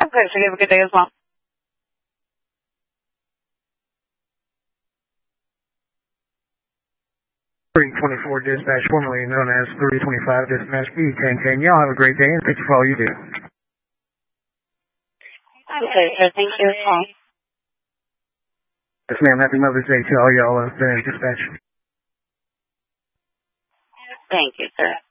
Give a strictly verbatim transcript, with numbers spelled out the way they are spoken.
Okay, so you have a good day as well. three twenty-four Dispatch, formerly known as three twenty-five Dispatch B ten ten. Y'all have a great day and thank you for all you do. Okay, sir. Thank you. Yes, ma'am. Happy Mother's Day to all y'all out there in Dispatch. Thank you, sir.